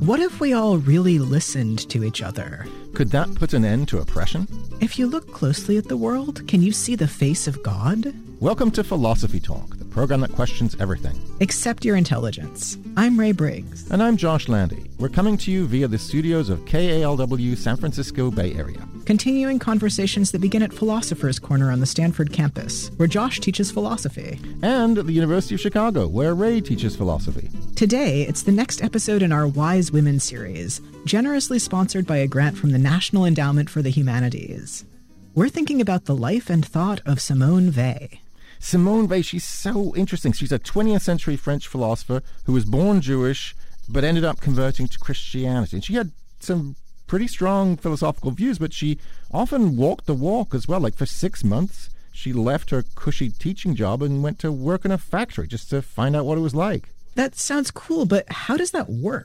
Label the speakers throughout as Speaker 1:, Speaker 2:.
Speaker 1: What if we all really listened to each other?
Speaker 2: Could that put an end to oppression?
Speaker 1: If you look closely at the world, can you see the face of God?
Speaker 2: Welcome to Philosophy Talk, the program that questions everything.
Speaker 1: Except your intelligence. I'm Ray Briggs.
Speaker 2: And I'm Josh Landy. We're coming to you via the studios of KALW San Francisco Bay Area.
Speaker 1: Continuing conversations that begin at Philosopher's Corner on the Stanford campus, where Josh teaches philosophy.
Speaker 2: And at the University of Chicago, where Ray teaches philosophy.
Speaker 1: Today, it's the next episode in our Wise Women series, generously sponsored by a grant from the National Endowment for the Humanities. We're thinking about the life and thought of Simone Weil.
Speaker 2: Simone Weil, she's so interesting. She's a 20th century French philosopher who was born Jewish, but ended up converting to Christianity. And she had some pretty strong philosophical views, but she often walked the walk as well. Like for 6 months, she left her cushy teaching job and went to work in a factory just to find out what it was like.
Speaker 1: That sounds cool, but how does that work?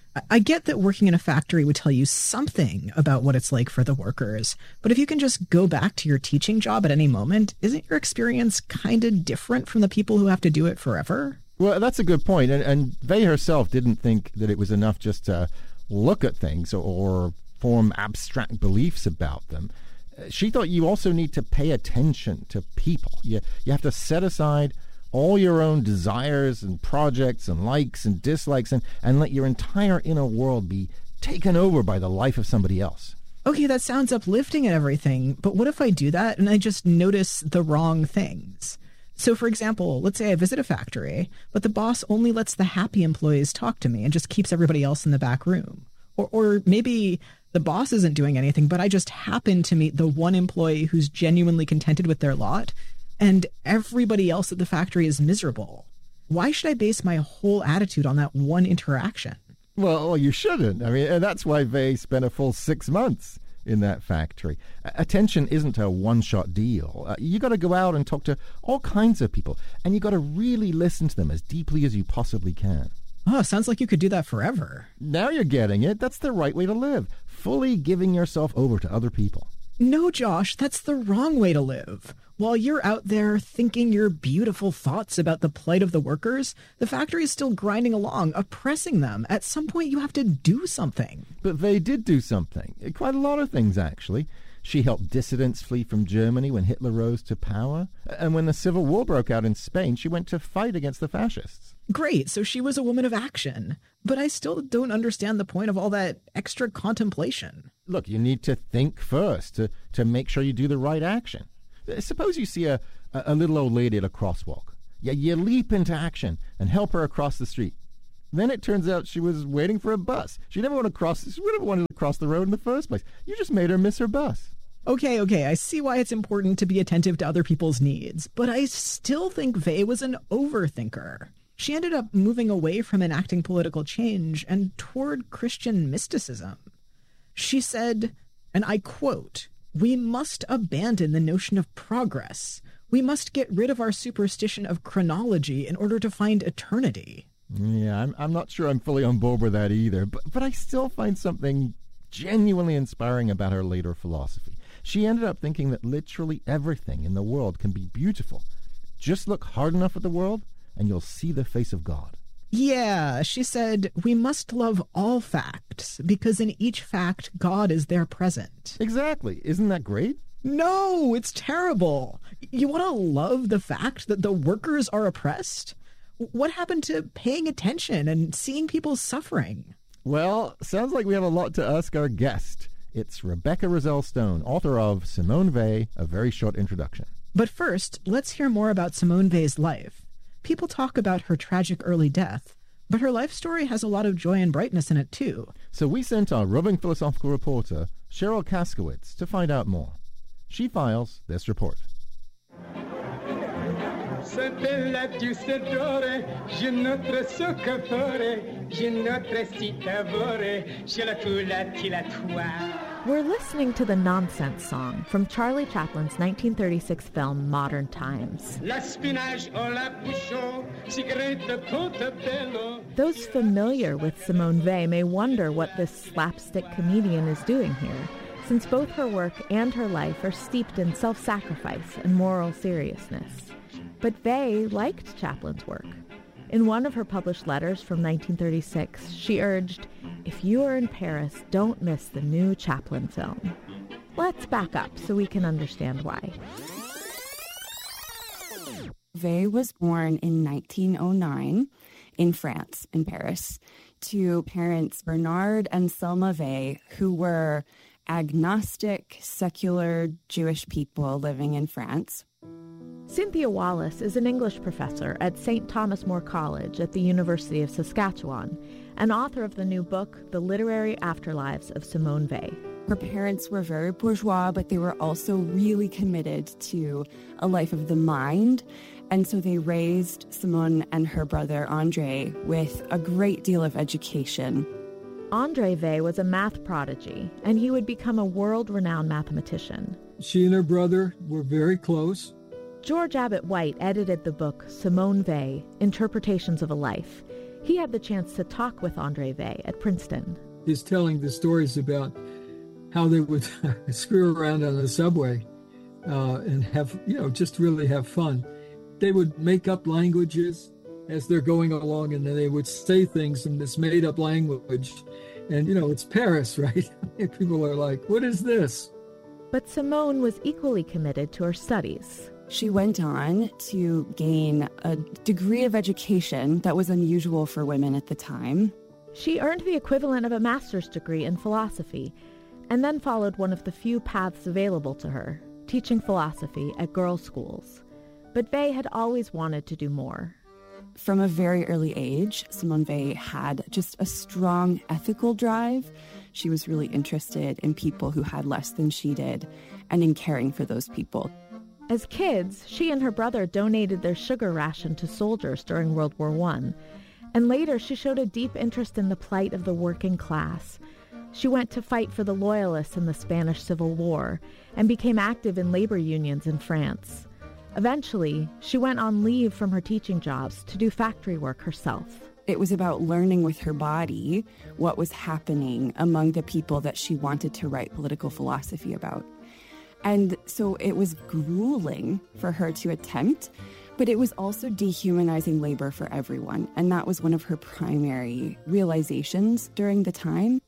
Speaker 1: I get that working in a factory would tell you something about what it's like for the workers, but if you can just go back to your teaching job at any moment, isn't your experience kind of different from the people who have to do it forever?
Speaker 2: Well, that's a good point. And Weil herself didn't think that it was enough just to look at things or form abstract beliefs about them. She thought you also need to pay attention to people. You have to set aside all your own desires and projects and likes and dislikes and let your entire inner world be taken over by the life of somebody else.
Speaker 1: Okay, that sounds uplifting and everything, but what if I do that and I just notice the wrong things? So, for example, let's say I visit a factory, but the boss only lets the happy employees talk to me and just keeps everybody else in the back room. Or maybe the boss isn't doing anything, but I just happen to meet the one employee who's genuinely contented with their lot, and everybody else at the factory is miserable. Why should I base my whole attitude on that one interaction?
Speaker 2: Well, you shouldn't. I mean, and that's why Weil spent a full 6 months in that factory. Attention isn't a one-shot deal. You got to go out and talk to all kinds of people, and you got to really listen to them as deeply as you possibly can.
Speaker 1: Oh, sounds like you could do that forever.
Speaker 2: Now you're getting it. That's the right way to live. Fully giving yourself over to other people.
Speaker 1: No, Josh, that's the wrong way to live. While you're out there thinking your beautiful thoughts about the plight of the workers, the factory is still grinding along, oppressing them. At some point, you have to do something.
Speaker 2: But they did do something. Quite a lot of things, actually. She helped dissidents flee from Germany when Hitler rose to power. And when the Civil War broke out in Spain, she went to fight against the fascists.
Speaker 1: Great, so she was a woman of action. But I still don't understand the point of all that extra contemplation.
Speaker 2: Look, you need to think first to make sure you do the right action. Suppose you see a little old lady at a crosswalk. Yeah, you leap into action and help her across the street. Then it turns out she was waiting for a bus. She never wanted to cross the road in the first place. You just made her miss her bus.
Speaker 1: Okay, I see why it's important to be attentive to other people's needs, but I still think Weil was an overthinker. She ended up moving away from enacting political change and toward Christian mysticism. She said, and I quote, "We must abandon the notion of progress. We must get rid of our superstition of chronology in order to find eternity."
Speaker 2: Yeah, I'm not sure I'm fully on board with that either, but I still find something genuinely inspiring about her later philosophy. She ended up thinking that literally everything in the world can be beautiful. Just look hard enough at the world, and you'll see the face of God.
Speaker 1: Yeah, she said, we must love all facts, because in each fact, God is there present.
Speaker 2: Exactly. Isn't that great?
Speaker 1: No, it's terrible. You want to love the fact that the workers are oppressed? What happened to paying attention and seeing people suffering?
Speaker 2: Well, sounds like we have a lot to ask our guest. It's Rebecca Roselle Stone, author of Simone Weil, A Very Short Introduction.
Speaker 1: But first, let's hear more about Simone Weil's life. People talk about her tragic early death, but her life story has a lot of joy and brightness in it, too.
Speaker 2: So we sent our roving philosophical reporter, Cheryl Kaskowitz, to find out more. She files this report.
Speaker 3: We're listening to the Nonsense Song from Charlie Chaplin's 1936 film Modern Times. Those familiar with Simone Weil may wonder what this slapstick comedian is doing here, since both her work and her life are steeped in self-sacrifice and moral seriousness. But Weil liked Chaplin's work. In one of her published letters from 1936, she urged, "If you are in Paris, don't miss the new Chaplin film." Let's back up so we can understand why.
Speaker 4: Vey was born in 1909 in France, in Paris, to parents Bernard and Selma Vey, who were agnostic, secular Jewish people living in France.
Speaker 3: Cynthia Wallace is an English professor at St. Thomas More College at the University of Saskatchewan and author of the new book, The Literary Afterlives of Simone Weil.
Speaker 4: Her parents were very bourgeois, but they were also really committed to a life of the mind. And so they raised Simone and her brother Andre with a great deal of education.
Speaker 3: Andre Weil was a math prodigy, and he would become a world-renowned mathematician.
Speaker 5: She and her brother were very close.
Speaker 3: George Abbott White edited the book Simone Weil, Interpretations of a Life. He had the chance to talk with Andre Weil at Princeton.
Speaker 5: He's telling the stories about how they would screw around on the subway and have, just really have fun. They would make up languages as they're going along, and then they would say things in this made-up language. And, it's Paris, right? People are like, what is this?
Speaker 3: But Simone was equally committed to her studies.
Speaker 4: She went on to gain a degree of education that was unusual for women at the time.
Speaker 3: She earned the equivalent of a master's degree in philosophy, and then followed one of the few paths available to her, teaching philosophy at girls' schools. But Weil had always wanted to do more.
Speaker 4: From a very early age, Simone Weil had just a strong ethical drive. She was really interested in people who had less than she did and in caring for those people.
Speaker 3: As kids, she and her brother donated their sugar ration to soldiers during World War I, and later she showed a deep interest in the plight of the working class. She went to fight for the Loyalists in the Spanish Civil War and became active in labor unions in France. Eventually, she went on leave from her teaching jobs to do factory work herself.
Speaker 4: It was about learning with her body what was happening among the people that she wanted to write political philosophy about. And so it was grueling for her to attempt, but it was also dehumanizing labor for everyone. And that was one of her primary realizations during the time.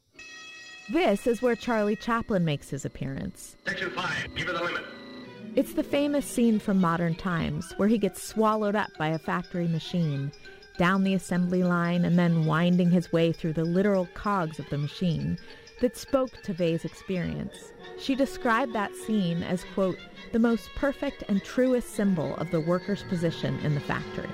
Speaker 3: This is where Charlie Chaplin makes his appearance.
Speaker 6: Section 5, give it the limit.
Speaker 3: It's the famous scene from Modern Times where he gets swallowed up by a factory machine, down the assembly line, and then winding his way through the literal cogs of the machine that spoke to Weil's experience. She described that scene as, quote, the most perfect and truest symbol of the worker's position in the factory.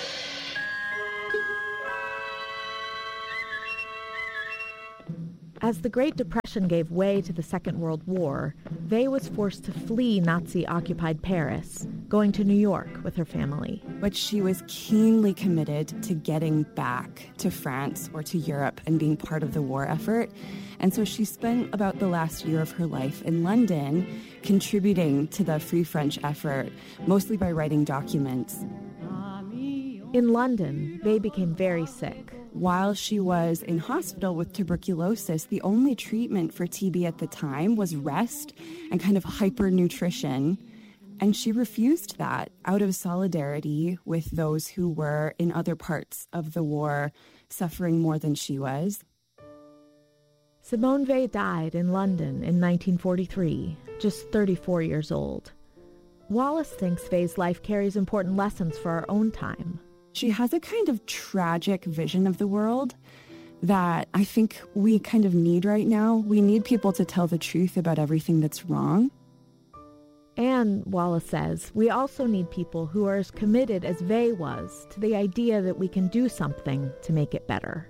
Speaker 3: As the Great Depression gave way to the Second World War, Weil was forced to flee Nazi-occupied Paris, going to New York with her family.
Speaker 4: But she was keenly committed to getting back to France or to Europe and being part of the war effort. And so she spent about the last year of her life in London contributing to the Free French effort, mostly by writing documents.
Speaker 3: In London, Weil became very sick.
Speaker 4: While she was in hospital with tuberculosis, the only treatment for TB at the time was rest and kind of hypernutrition. And she refused that out of solidarity with those who were in other parts of the war suffering more than she was.
Speaker 3: Simone Weil died in London in 1943, just 34 years old. Wallace thinks Weil's life carries important lessons for our own time.
Speaker 4: She has a kind of tragic vision of the world that I think we kind of need right now. We need people to tell the truth about everything that's wrong.
Speaker 3: And, Wallace says, we also need people who are as committed as Weil was to the idea that we can do something to make it better.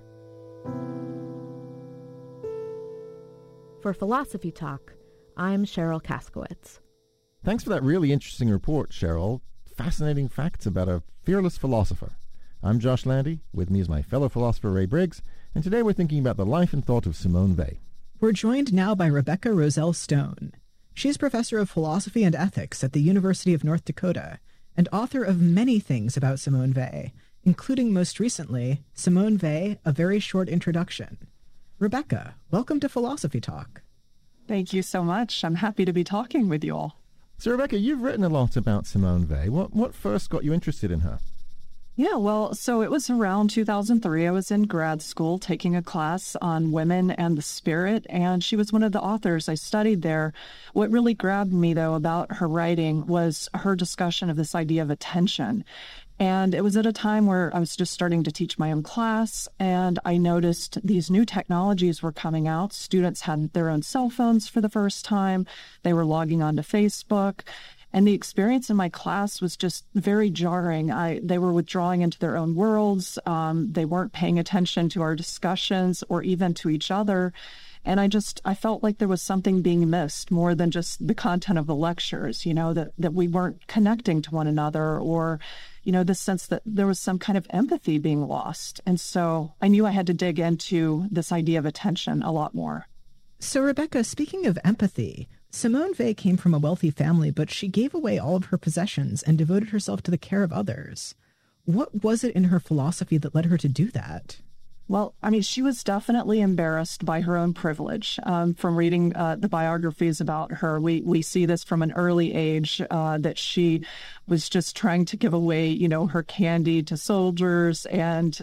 Speaker 3: For Philosophy Talk, I'm Cheryl Kaskowitz.
Speaker 2: Thanks for that really interesting report, Cheryl. Fascinating facts about a fearless philosopher. I'm Josh Landy. With me is my fellow philosopher Ray Briggs, and today we're thinking about the life and thought of Simone Weil.
Speaker 1: We're joined now by Rebecca Roselle Stone. She's professor of philosophy and ethics at the University of North Dakota and author of many things about Simone Weil, including most recently, Simone Weil, A Very Short Introduction. Rebecca, welcome to Philosophy Talk.
Speaker 7: Thank you so much. I'm happy to be talking with you all.
Speaker 2: So, Rebecca, you've written a lot about Simone Weil. What first got you interested in her?
Speaker 7: Yeah, well, so it was around 2003. I was in grad school taking a class on women and the spirit, and she was one of the authors I studied there. What really grabbed me, though, about her writing was her discussion of this idea of attention. And it was at a time where I was just starting to teach my own class, and I noticed these new technologies were coming out. Students had their own cell phones for the first time. They were logging onto Facebook. And the experience in my class was just very jarring. They were withdrawing into their own worlds. They weren't paying attention to our discussions or even to each other. And I felt like there was something being missed more than just the content of the lectures, that we weren't connecting to one another, or, the sense that there was some kind of empathy being lost. And so I knew I had to dig into this idea of attention a lot more.
Speaker 1: So, Rebecca, speaking of empathy, Simone Weil came from a wealthy family, but she gave away all of her possessions and devoted herself to the care of others. What was it in her philosophy that led her to do that?
Speaker 7: Well, she was definitely embarrassed by her own privilege. From reading the biographies about her, we see this from an early age, that she was just trying to give away, her candy to soldiers and,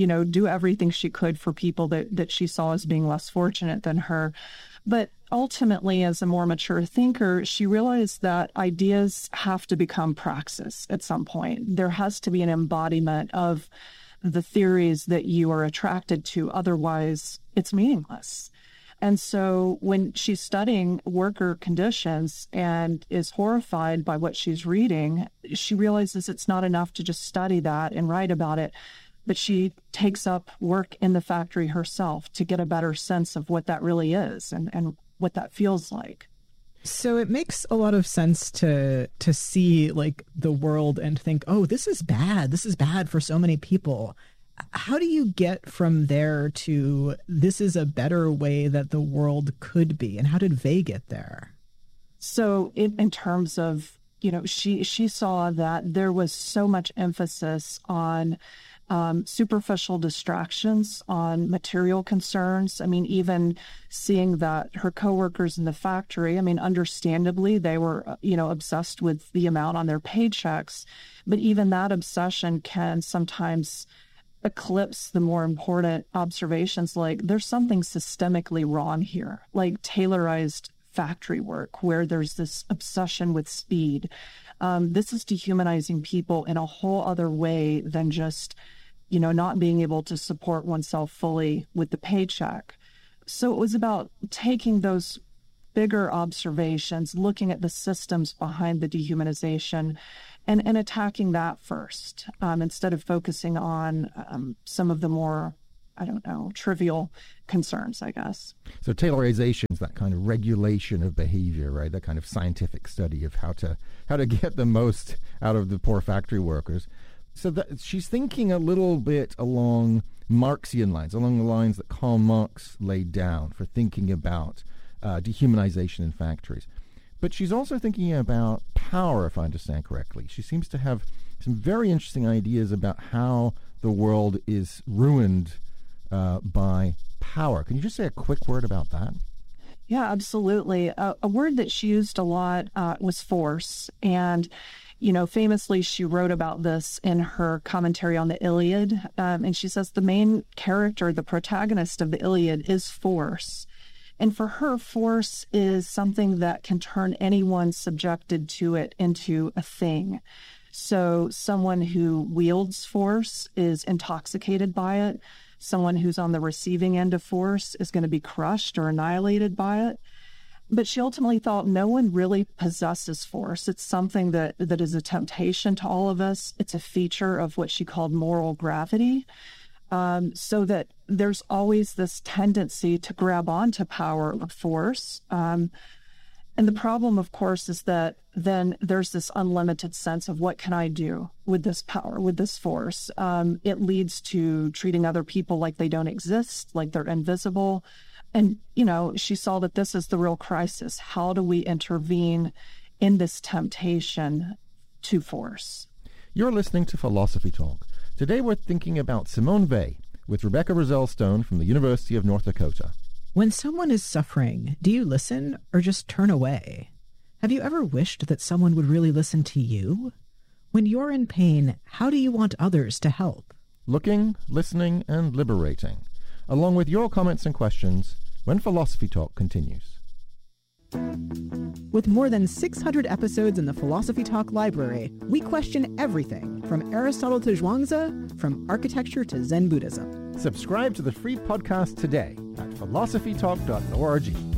Speaker 7: do everything she could for people that she saw as being less fortunate than her. But ultimately, as a more mature thinker, she realized that ideas have to become praxis at some point. There has to be an embodiment of the theories that you are attracted to. Otherwise, it's meaningless. And so when she's studying worker conditions and is horrified by what she's reading, she realizes it's not enough to just study that and write about it, but she takes up work in the factory herself to get a better sense of what that really is and what that feels like.
Speaker 1: So it makes a lot of sense to see like the world and think, oh, this is bad. This is bad for so many people. How do you get from there to this is a better way that the world could be? And how did Weil get there?
Speaker 7: So in terms of, she saw that there was so much emphasis on superficial distractions, on material concerns. Even seeing that her coworkers in the factory, understandably, they were, obsessed with the amount on their paychecks. But even that obsession can sometimes eclipse the more important observations, like there's something systemically wrong here, like Taylorized factory work, where there's this obsession with speed. This is dehumanizing people in a whole other way than just not being able to support oneself fully with the paycheck. So it was about taking those bigger observations, looking at the systems behind the dehumanization, and attacking that first, instead of focusing on some of the more, trivial concerns, I guess.
Speaker 2: So Taylorization is that kind of regulation of behavior, right? That kind of scientific study of how to get the most out of the poor factory workers. So she's thinking a little bit along Marxian lines, along the lines that Karl Marx laid down for thinking about dehumanization in factories. But she's also thinking about power, if I understand correctly. She seems to have some very interesting ideas about how the world is ruined by power. Can you just say a quick word about that?
Speaker 7: Yeah, absolutely. A word that she used a lot was force. And famously, she wrote about this in her commentary on the Iliad. And she says the main character, the protagonist of the Iliad, is force. And for her, force is something that can turn anyone subjected to it into a thing. So someone who wields force is intoxicated by it. Someone who's on the receiving end of force is going to be crushed or annihilated by it. But she ultimately thought no one really possesses force. It's something that is a temptation to all of us. It's a feature of what she called moral gravity. So that there's always this tendency to grab onto power or force. And the problem, of course, is that then there's this unlimited sense of what can I do with this power, with this force? It leads to treating other people like they don't exist, like they're invisible. And, she saw that this is the real crisis. How do we intervene in this temptation to force?
Speaker 2: You're listening to Philosophy Talk. Today we're thinking about Simone Weil with Rebecca Roselle-Stone from the University of North Dakota.
Speaker 1: When someone is suffering, do you listen or just turn away? Have you ever wished that someone would really listen to you? When you're in pain, how do you want others to help?
Speaker 2: Looking, listening, and liberating, along with your comments and questions when Philosophy Talk continues.
Speaker 1: With more than 600 episodes in the Philosophy Talk library, we question everything from Aristotle to Zhuangzi, from architecture to Zen Buddhism.
Speaker 2: Subscribe to the free podcast today at philosophytalk.org.